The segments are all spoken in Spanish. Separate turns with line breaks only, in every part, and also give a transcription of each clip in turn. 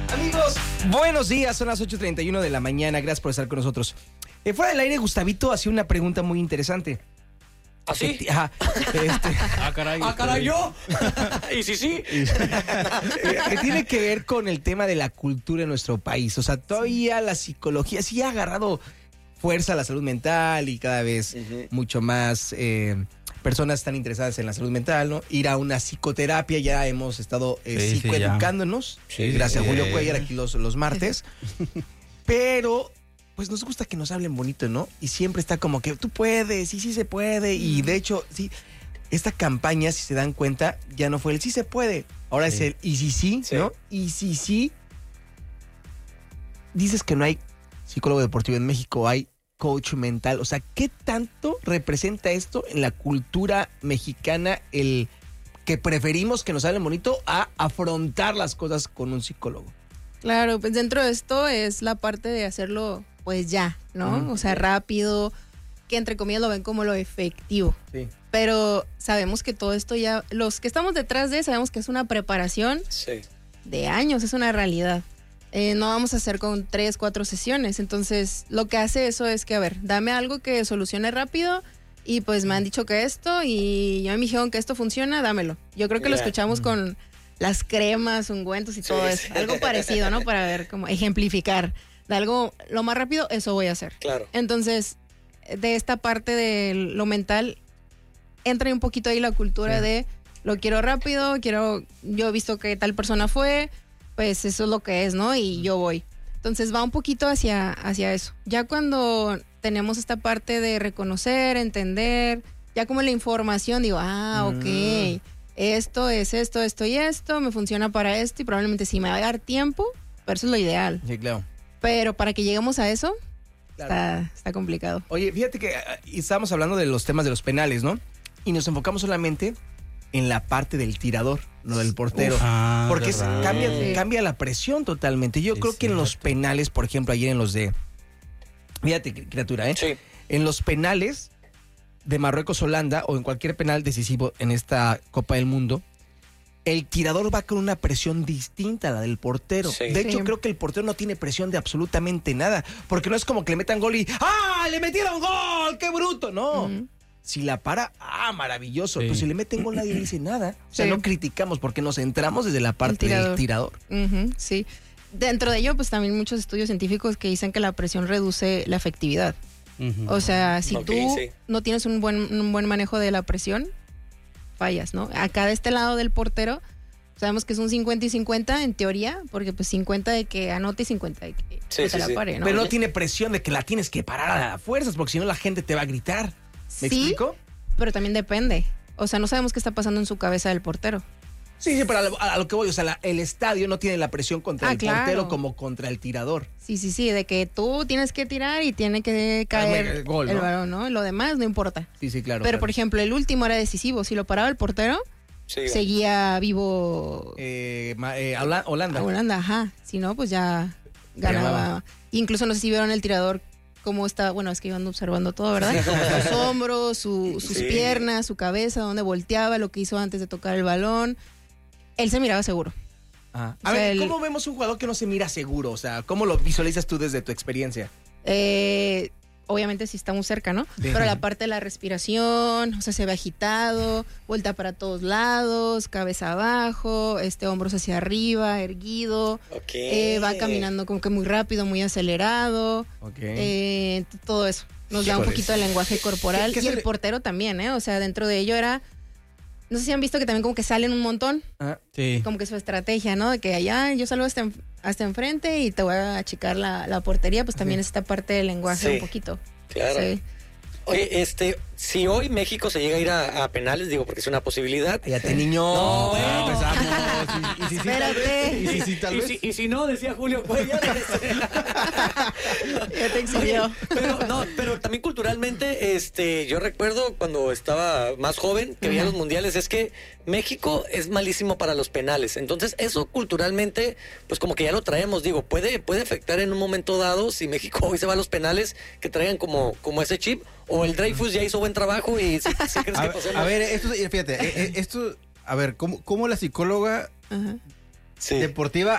Amigos, buenos días, son las 8:31 de la mañana, gracias por estar con nosotros. Fuera del aire, Gustavito hacía una pregunta muy interesante.
¿Ah, sí?
Ajá.
Caray. Ah, caray, ¿yo? ¿Y sí?
Que tiene que ver con el tema de la cultura en nuestro país. O sea, todavía la psicología sí ha agarrado fuerza a la salud mental y cada vez mucho más personas están interesadas en la salud mental, ¿no? Ir a una psicoterapia, ya hemos estado psicoeducándonos. Gracias a Julio Cuellar aquí los martes. Pero pues nos gusta que nos hablen bonito, ¿no? Y siempre está como que tú puedes, y sí se puede. Y de hecho, sí, esta campaña, si se dan cuenta, ya no fue el sí se puede. Ahora es el y sí, ¿no? Y sí. Dices que no hay psicólogo deportivo en México, hay coach mental. O sea, ¿qué tanto representa esto en la cultura mexicana el que preferimos que nos hablen bonito a afrontar las cosas con un psicólogo?
Claro, pues dentro de esto es la parte de hacerlo pues ya, ¿no? O sea, rápido, que entre comillas lo ven como lo efectivo. Sí. Pero sabemos que todo esto ya, los que estamos detrás de, sabemos que es una preparación de años, es una realidad. No vamos a hacer con 3, 4 sesiones. Entonces, lo que hace eso es que, a ver, dame algo que solucione rápido y pues me han dicho que esto y ya me dijeron que esto funciona, dámelo. Yo creo que lo escuchamos con las cremas, ungüentos y todo eso. Algo parecido, ¿no? Para ver, como ejemplificar. De algo, lo más rápido, eso voy a hacer.
Claro.
Entonces, de esta parte de lo mental, entra un poquito ahí la cultura de lo quiero rápido, yo he visto que tal persona fue, pues eso es lo que es, ¿no? Y yo voy. Entonces va un poquito hacia eso. Ya cuando tenemos esta parte de reconocer, entender, ya como la información, digo, ok, esto es esto y esto, me funciona para esto y probablemente sí me va a dar tiempo, pero eso es lo ideal.
Sí, claro.
Pero para que lleguemos a eso, está complicado.
Oye, fíjate que estábamos hablando de los temas de los penales, ¿no? Y nos enfocamos solamente en la parte del tirador, no del portero. Porque cambia la presión totalmente. Yo creo que en los penales, por ejemplo, ayer en los de... Fíjate, criatura,
Sí.
En los penales de Marruecos-Holanda o en cualquier penal decisivo en esta Copa del Mundo, el tirador va con una presión distinta a la del portero.
Sí.
De hecho, creo que el portero no tiene presión de absolutamente nada. Porque no es como que le metan gol y ¡ah! ¡Le metieron gol! ¡Qué bruto! No. Si la para, maravilloso. Pero si le meten gol nadie dice nada. O sea, no criticamos porque nos centramos desde la parte del tirador.
Sí. Dentro de ello, pues también muchos estudios científicos que dicen que la presión reduce la efectividad. O sea, si tú no tienes un buen manejo de la presión, fallas, ¿no? Acá de este lado del portero, sabemos que es un 50 y 50 en teoría, porque pues 50 de que anote y 50 de que te la pare, ¿no?
Pero no tiene presión de que la tienes que parar a fuerzas, porque si no la gente te va a gritar. ¿Me explico? Pero
también depende. O sea, no sabemos qué está pasando en su cabeza del portero.
Sí, pero a lo que voy, o sea, el estadio no tiene la presión contra el portero como contra el tirador.
Sí, de que tú tienes que tirar y tiene que caer el balón, ¿no? Lo demás no importa.
Sí, claro.
Pero, por ejemplo, el último era decisivo. Si lo paraba el portero, seguía vivo...
Holanda.
Holanda, ajá. Si no, pues ya ganaba. Incluso no sé si vieron el tirador cómo está, bueno, es que iban observando todo, ¿verdad? Sus hombros, sus piernas, su cabeza, dónde volteaba, lo que hizo antes de tocar el balón. Él se miraba seguro.
A ver, ¿cómo vemos un jugador que no se mira seguro? O sea, ¿cómo lo visualizas tú desde tu experiencia?
Obviamente si está muy cerca, ¿no? Pero la parte de la respiración, o sea, se ve agitado, vuelta para todos lados, cabeza abajo, hombros hacia arriba, erguido. Va caminando como que muy rápido, muy acelerado. Todo eso. Nos da un poquito de lenguaje corporal. Y el portero también, ¿eh? O sea, dentro de ello era... No sé si han visto que también como que salen un montón. Como que su estrategia, ¿no? De que allá yo salgo hasta enfrente y te voy a achicar la portería. Pues también es esta parte del lenguaje un poquito.
Claro. Sí. Oye, si hoy México se llega a ir a penales, digo, porque es una posibilidad.
Fíjate, niño.
No,
empezamos. ¿Y si
Espérate.
Y si no, decía Julio, pues ya
te exhibió.
Pero también culturalmente, yo recuerdo cuando estaba más joven, que veía los mundiales, es que México es malísimo para los penales. Entonces, eso culturalmente, pues como que ya lo traemos. Digo, puede afectar en un momento dado, si México hoy se va a los penales, que traigan como ese chip. O el Dreyfus ya hizo buen trabajo y sí crees que pasemos.
A ver, fíjate, a ver, ¿cómo la psicóloga deportiva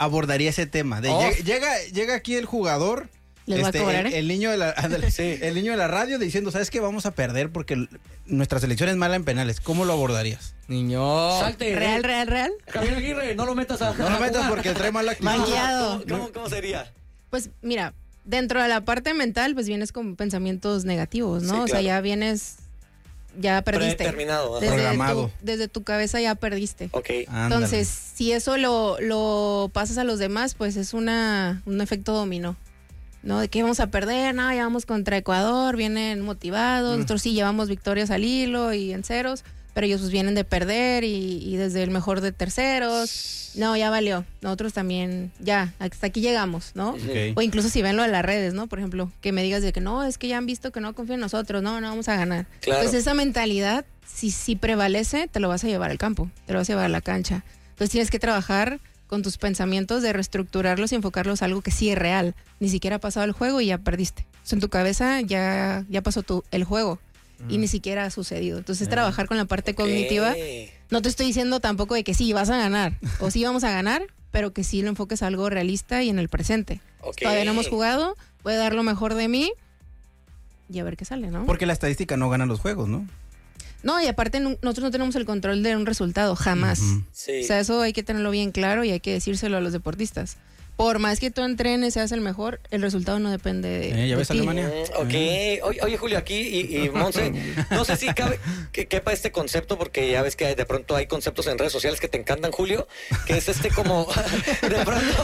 abordaría ese tema? Llega aquí el jugador,
¿Les va a cobrar,
el niño de la, el niño de la radio diciendo, ¿sabes qué? Vamos a perder porque nuestra selección es mala en penales. ¿Cómo lo abordarías?
Niño.
Salte.
¿Real?
Javier Aguirre, no lo metas a...
No lo metas porque trae mala actitud.
Manqueado.
¿Cómo sería?
Pues mira, dentro de la parte mental, pues vienes con pensamientos negativos, ¿no?
Sí,
O sea,
claro.
ya vienes, ya perdiste.
Predeterminado. Ajá.
Programado.
Desde tu cabeza ya perdiste.
Ok.
Ándale.
Entonces, si eso lo pasas a los demás, pues es un efecto dominó, ¿no? De que vamos a perder, no, ya vamos contra Ecuador, vienen motivados, nosotros sí llevamos victorias al hilo y en ceros, pero ellos pues vienen de perder y desde el mejor de terceros, no, ya valió, nosotros también, ya, hasta aquí llegamos, ¿no?
Ok.
O incluso si ven lo de las redes, ¿no? Por ejemplo, que me digas de que no, es que ya han visto que no confían en nosotros, no vamos a ganar.
Claro.
Pues esa mentalidad, si prevalece, te lo vas a llevar al campo, te lo vas a llevar a la cancha. Entonces tienes que trabajar con tus pensamientos de reestructurarlos y enfocarlos a algo que sí es real. Ni siquiera ha pasado el juego y ya perdiste. O sea, en tu cabeza ya pasó el juego y ni siquiera ha sucedido. Entonces trabajar con la parte cognitiva. No te estoy diciendo tampoco de que sí, vas a ganar o sí vamos a ganar, pero que sí lo enfoques a algo realista y en el presente.
Ok.
Todavía no hemos jugado, voy a dar lo mejor de mí y a ver qué sale, ¿no?
Porque la estadística no gana los juegos, ¿no?
No, y aparte nosotros no tenemos el control de un resultado, jamás.
Sí.
O sea, eso hay que tenerlo bien claro y hay que decírselo a los deportistas. Por más que tú entrenes, seas el mejor, el resultado no depende de,
¿Ya
de
ves
ti.
Alemania?
Ok. Oye, Julio, aquí y Monse, no sé si cabe que quepa este concepto, porque ya ves que de pronto hay conceptos en redes sociales que te encantan, Julio, que es como de pronto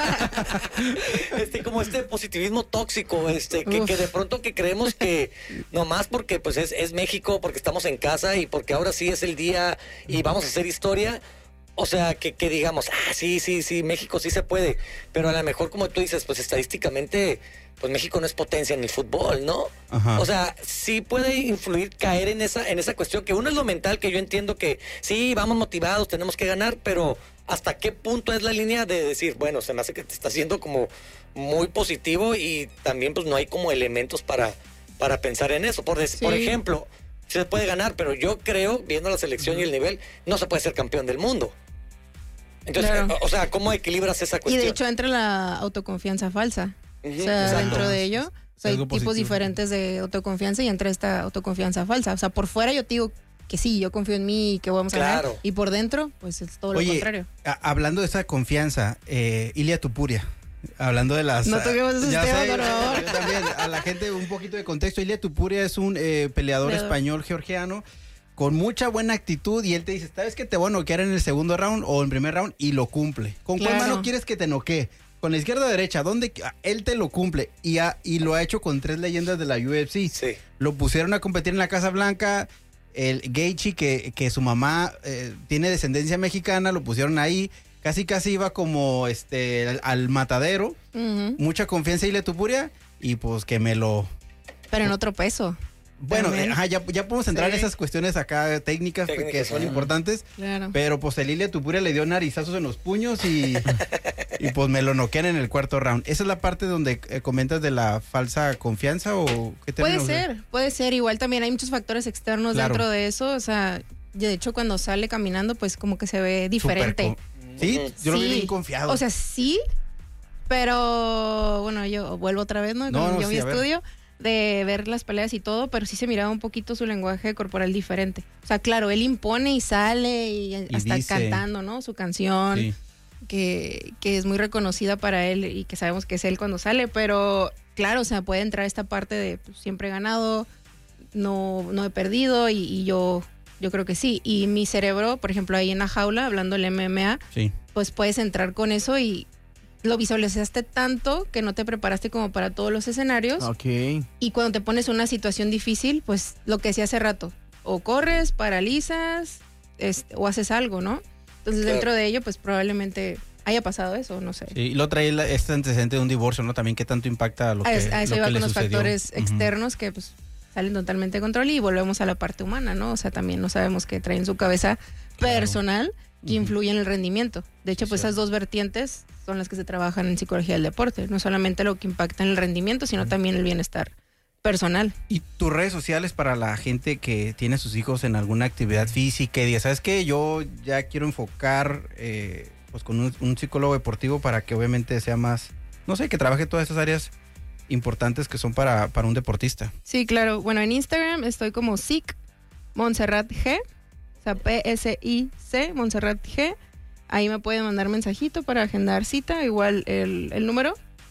como este positivismo tóxico, que de pronto que creemos que nomás porque pues es México, porque estamos en casa y porque ahora sí es el día y vamos a hacer historia. O sea, que digamos, sí, México sí se puede, pero a lo mejor, como tú dices, pues estadísticamente, pues México no es potencia en el fútbol, ¿no?
Ajá.
O sea, sí puede influir, caer en esa cuestión, que uno es lo mental, que yo entiendo que sí, vamos motivados, tenemos que ganar, pero ¿hasta qué punto es la línea de decir, bueno, se me hace que te está haciendo como muy positivo y también pues no hay como elementos para pensar en eso? Por ejemplo, se puede ganar, pero yo creo, viendo la selección y el nivel, no se puede ser campeón del mundo. Entonces,
Claro.
o sea, ¿cómo equilibras esa
Y
cuestión?
de hecho entra la autoconfianza falsa.
Ujú,
O sea,
exacto.
dentro de ello, o sea, hay
Algo
tipos
positivo.
diferentes de autoconfianza y entra esta autoconfianza falsa. O sea, por fuera yo te digo que sí, yo confío en mí y que vamos a ganar.
Claro.
Y por dentro, pues es todo lo
Oye,
contrario.
Hablando de esa confianza, Ilia Tupuria, hablando de las...
No toquemos esos
ya
temas,
sé,
por favor.
yo también, a la gente un poquito de contexto. Ilia Tupuria es un peleador español georgiano con mucha buena actitud y él te dice, ¿sabes que te voy a noquear en el segundo round o en primer round? Y lo cumple. ¿Con cuál
Claro.
mano quieres que te noquee? ¿Con la izquierda o derecha? ¿Dónde? Él te lo cumple y lo ha hecho con 3 leyendas de la UFC.
Sí.
Lo pusieron a competir en la Casa Blanca. El Gaethje, que su mamá tiene descendencia mexicana, lo pusieron ahí. Casi iba como al matadero.
Ujú.
Mucha confianza y Ilia Tupuria. Y pues que me lo...
Pero en otro peso.
Bueno,
También.
ya podemos entrar en esas cuestiones acá técnicas que son
ajá.
importantes.
Claro.
Pero pues el Ilia Tupuria le dio narizazos en los puños y pues me lo noquean en el cuarto round. ¿Esa es la parte donde comentas de la falsa confianza o qué
Puede
términos?
puede ser. Igual también hay muchos factores externos
Claro.
dentro de eso. O sea, de hecho cuando sale caminando, pues como que se ve diferente.
Sí, yo lo vi
Sí.
bien confiado.
O sea, sí, pero bueno, yo vuelvo otra vez, ¿no?
No,
Con yo
sí,
mi
a ver.
estudio de ver las peleas y todo, pero sí se miraba un poquito su lenguaje corporal diferente. O sea, claro, él impone y sale y hasta
dice.
cantando, ¿no? Su canción,
Sí.
que es muy reconocida para él y que sabemos que es él cuando sale, pero claro, o sea, puede entrar esta parte de pues, siempre he ganado, no he perdido y yo creo que sí. Y mi cerebro, por ejemplo, ahí en la jaula, hablando del MMA,
Sí.
pues puedes entrar con eso y lo visualizaste tanto que no te preparaste como para todos los escenarios.
Ok.
Y cuando te pones en una situación difícil, pues lo que decía hace rato, o corres, paralizas, o haces algo, ¿no? Entonces
Claro.
dentro de ello, pues probablemente haya pasado eso, no sé.
Sí, y lo trae este antecedente de un divorcio, ¿no? También qué tanto impacta lo que,
A eso
lo
iba
que le
con los
sucedió.
factores
Ujú.
externos que pues salen totalmente de control y volvemos a la parte humana, ¿no? O sea, también no sabemos qué trae en su cabeza
Claro.
personal que influye en el rendimiento. De hecho,
Sí,
pues
cierto.
esas dos vertientes son las que se trabajan en psicología del deporte. No solamente lo que impacta en el rendimiento, sino también el bienestar personal.
¿Y tus redes sociales para la gente que tiene sus hijos en alguna actividad física y diga, ¿sabes qué? Yo ya quiero enfocar, pues con un psicólogo deportivo para que obviamente sea más, no sé, que trabaje todas esas áreas importantes que son para un deportista.
Sí, claro. Bueno, en Instagram estoy como SIC Montserrat G, o sea, PSIC Montserrat G. Ahí me pueden mandar mensajito para agendar cita, igual el número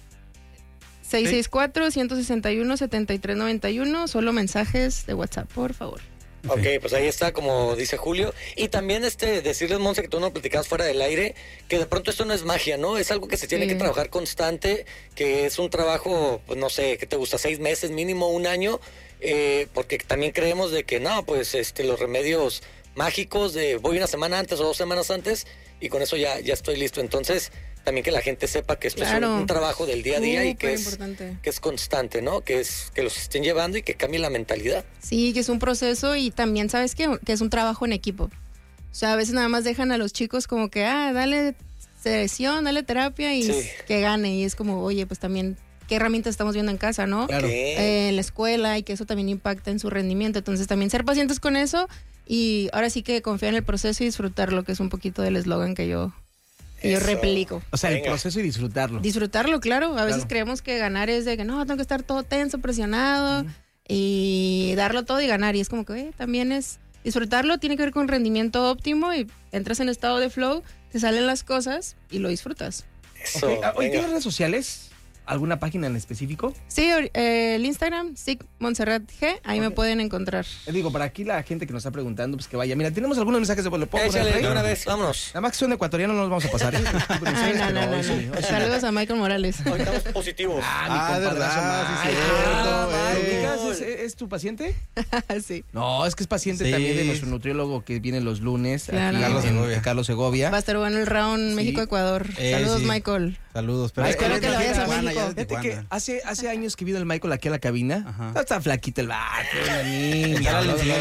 664-161-7391, solo mensajes de WhatsApp, por favor.
Ok, pues ahí está, como dice Julio. Y también decirles, Monse, que tú no platicabas fuera del aire, que de pronto esto no es magia, ¿no? Es algo que se tiene que trabajar constante, que es un trabajo, pues no sé, ¿qué te gusta? 6 meses, mínimo 1 año, porque también creemos de que no, pues los remedios mágicos de voy 1 semana antes o 2 semanas antes y con eso ya estoy listo. Entonces, también que la gente sepa que esto es un trabajo del día a día y que es constante, ¿no? Que los estén llevando y que cambie la mentalidad.
Sí, que es un proceso y también sabes que es un trabajo en equipo. O sea, a veces nada más dejan a los chicos como que, dale sesión, dale terapia y que gane. Y es como, oye, pues también, ¿qué herramientas estamos viendo en casa, no?
Claro.
En la escuela y que eso también impacta en su rendimiento. Entonces también ser pacientes con eso y ahora sí que confiar en el proceso y disfrutarlo, que es un poquito del eslogan que yo replico.
O sea, el proceso y disfrutarlo.
Disfrutarlo, claro. A veces creemos que ganar es de que no, tengo que estar todo tenso, presionado y darlo todo y ganar. Y es como que también es disfrutarlo, tiene que ver con rendimiento óptimo y entras en estado de flow, te salen las cosas y lo disfrutas.
Eso.
¿Hoy tienes redes sociales? ¿Alguna página en específico?
Sí, el Instagram, SIC Montserrat G, ahí me pueden encontrar.
Digo, para aquí la gente que nos está preguntando, pues que vaya. Mira, tenemos algunos mensajes de ¿le puedo poner
Échale
play?
de una vez, vámonos.
Nada más que son ecuatorianos, no los vamos a pasar.
No. Saludos a Michael Morales.
Hoy estamos positivos.
Mi compadre. ¿Es tu paciente?
Sí.
No, es que es paciente también de nuestro nutriólogo que viene los lunes,
Claro.
aquí Carlos Segovia.
Va a estar bueno el round México-Ecuador. Saludos, Michael.
Saludos.
Pero espero que lo vayas a México.
Fíjate que hace años que vino el Michael aquí a la cabina. Está flaquito el vato, una niña.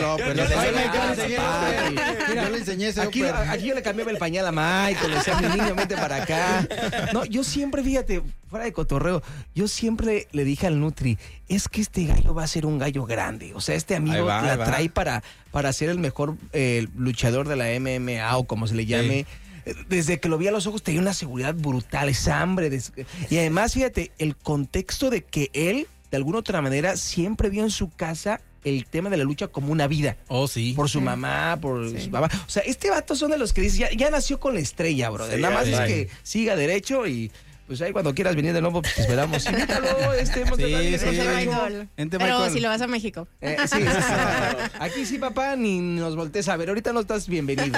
Yo le enseñé ese
aquí yo le cambiaba el pañal a Michael, le decía, mi niño, vente para acá. No, yo siempre, fíjate, fuera de cotorreo, yo siempre le dije al Nutri, es que este gallo va a ser un gallo grande. O sea, este amigo la trae para ser el mejor luchador de la MMA o como se le llame. Desde que lo vi a los ojos tenía una seguridad brutal, esa hambre. Y además, fíjate, el contexto de que él, de alguna otra manera, siempre vio en su casa el tema de la lucha como una vida.
Oh, sí.
Por su mamá, por su papá. O sea, este vato son de los que dice, ya nació con la estrella, brother. Nada más es que siga derecho y pues ahí cuando quieras venir de nuevo, pues te esperamos. Invítalo,
Michael. Pero si lo vas a México.
Sí. Aquí sí, papá, ni nos voltees a ver. Ahorita no estás bienvenido.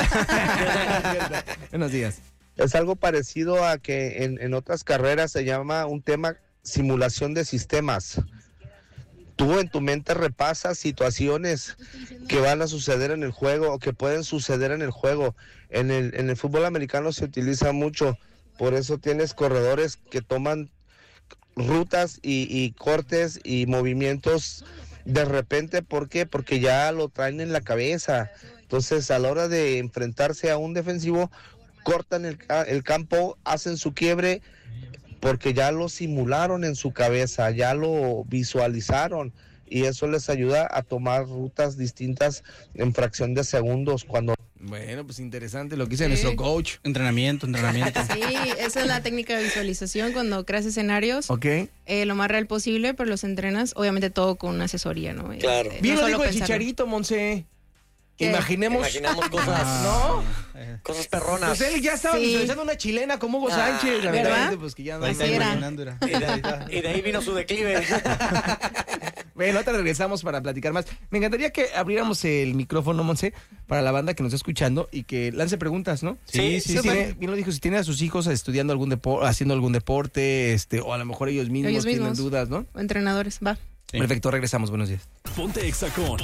Buenos días.
Es algo parecido a que en otras carreras se llama un tema simulación de sistemas. Tú en tu mente repasas situaciones que van a suceder en el juego o que pueden suceder en el juego. En el fútbol americano se utiliza mucho. Por eso tienes corredores que toman rutas y cortes y movimientos de repente. ¿Por qué? Porque ya lo traen en la cabeza. Entonces, a la hora de enfrentarse a un defensivo, cortan el campo, hacen su quiebre, porque ya lo simularon en su cabeza, ya lo visualizaron. Y eso les ayuda a tomar rutas distintas en fracción de segundos cuando...
Bueno, pues interesante lo que dice nuestro coach.
Entrenamiento.
Sí, esa es la técnica de visualización cuando creas escenarios.
Ok.
Lo más real posible, pero los entrenas, obviamente todo con una asesoría, ¿no?
Claro.
Bien
no
lo
solo
dijo el
pensarlo.
Chicharito, Monse.
¿Qué?
Imaginemos
cosas,
¿no?
Cosas perronas.
Pues él ya estaba visualizando una chilena como Hugo Sánchez, la
¿verdad?
Pues que ya no
Así era.
Y de ahí vino su declive.
Bueno, ahorita regresamos para platicar más. Me encantaría que abriéramos el micrófono, Monse, para la banda que nos está escuchando y que lance preguntas, ¿no?
Sí.
Bien lo dijo, si tiene a sus hijos estudiando algún deporte, haciendo algún deporte, o a lo mejor ellos mismos tienen dudas, ¿no?
O entrenadores, va.
Sí. Perfecto, regresamos, buenos días.
Ponte Exa con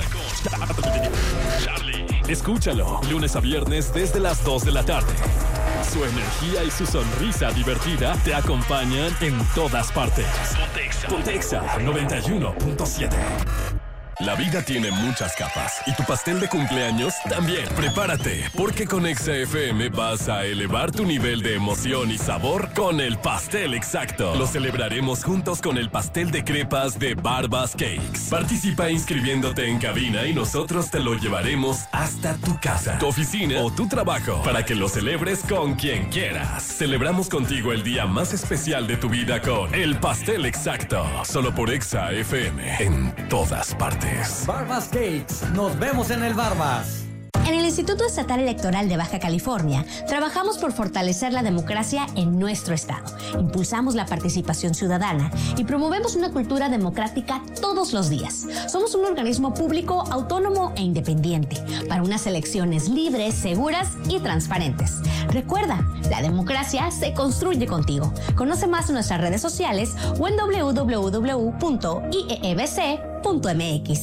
Charlie. Escúchalo, lunes a viernes desde las 2 de la tarde. Su energía y su sonrisa divertida te acompañan en todas partes. Ponte Exa 91.7. La vida tiene muchas capas y tu pastel de cumpleaños también. Prepárate, porque con Exa FM vas a elevar tu nivel de emoción y sabor con el pastel exacto. Lo celebraremos juntos con el pastel de crepas de Barbas Cakes. Participa inscribiéndote en cabina y nosotros te lo llevaremos hasta tu casa, tu oficina o tu trabajo para que lo celebres con quien quieras. Celebramos contigo el día más especial de tu vida con el pastel exacto. Solo por Exa FM, en todas partes.
Barbas Cakes, nos vemos en el Barbas.
En el Instituto Estatal Electoral de Baja California, trabajamos por fortalecer la democracia en nuestro estado. Impulsamos la participación ciudadana y promovemos una cultura democrática todos los días. Somos un organismo público, autónomo e independiente para unas elecciones libres, seguras y transparentes. Recuerda, la democracia se construye contigo. Conoce más en nuestras redes sociales o en www.iebc.mx.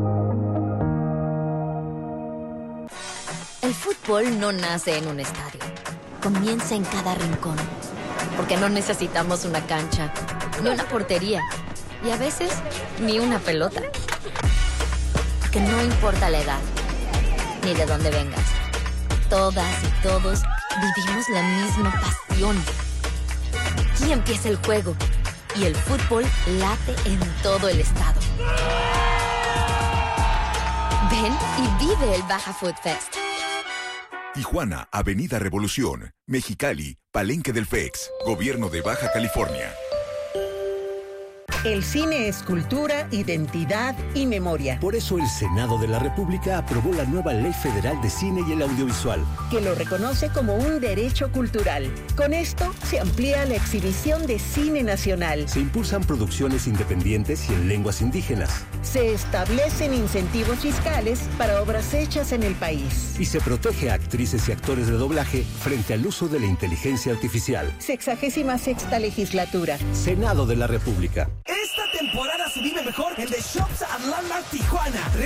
El fútbol no nace en un estadio, comienza en cada rincón, porque no necesitamos una cancha, ni una portería, y a veces ni una pelota. Porque no importa la edad, ni de dónde vengas, todas y todos vivimos la misma pasión. Aquí empieza el juego, y el fútbol late en todo el estado. Ven y vive el Baja Food Fest.
Tijuana, Avenida Revolución, Mexicali, Palenque del FEX, Gobierno de Baja California.
El cine es cultura, identidad y memoria.
Por eso el Senado de la República aprobó la nueva Ley Federal de Cine y el Audiovisual,
que lo reconoce como un derecho cultural. Con esto se amplía la exhibición de cine nacional.
Se impulsan producciones independientes y en lenguas indígenas.
Se establecen incentivos fiscales para obras hechas en el país.
Y se protege a actrices y actores de doblaje frente al uso de la inteligencia artificial.
66ª legislatura.
Senado de la República.
Esta temporada se vive mejor en The Shops at Landmark Tijuana.